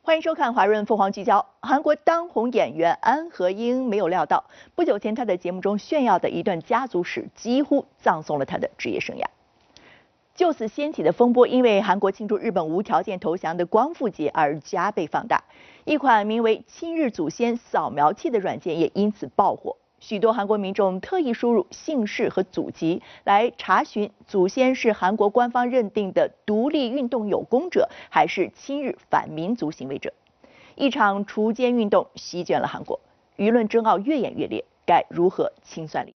欢迎收看《华润凤凰聚焦》。韩国当红演员安和英没有料到，不久前她在节目中炫耀的一段家族史，几乎葬送了她的职业生涯。就此掀起的风波，因为韩国庆祝日本无条件投降的光复节而加倍放大。一款名为“亲日祖先扫描器”的软件也因此爆火。许多韩国民众特意输入姓氏和祖籍来查询祖先是韩国官方认定的独立运动有功者，还是亲日反民族行为者。一场除奸运动席卷了韩国，舆论争拗越演越烈，该如何清算理？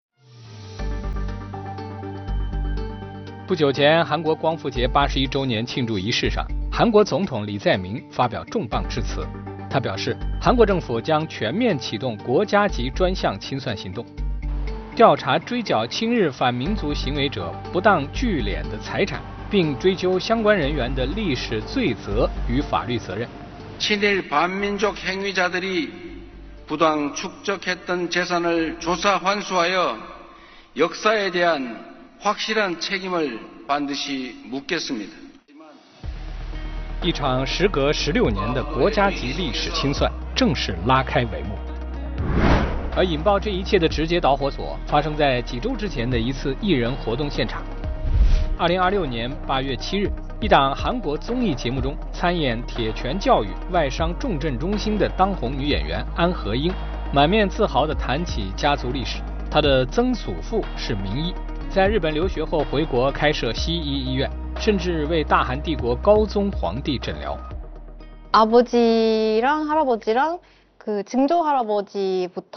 不久前，韩国光复节81周年庆祝仪式上，韩国总统李在明发表重磅致辞。他表示，韩国政府将全面启动国家级专项清算行动，调查追缴亲日反民族行为者不当聚敛的财产，并追究相关人员的历史罪责与法律责任。 친일 반민족 행위자들이 부당 축적했던 재산을 조사 환수하여 역사에 대한 확실한 책임을 반드시 묻겠습니다. 一场时隔16年的国家级历史清算正式拉开帷幕。而引爆这一切的直接导火索发生在几周之前的一次艺人活动现场。2026年8月7日。 一档韩国综艺节目中参演铁拳教育外伤重症中心的当红女演员安和英，满面自豪地谈起家族历史。她的曾祖父是名医，在日本留学后回国开设西医医院，甚至为大韩帝国高宗皇帝诊疗。 아버지랑 할아버지랑 그 증조 할아버지부터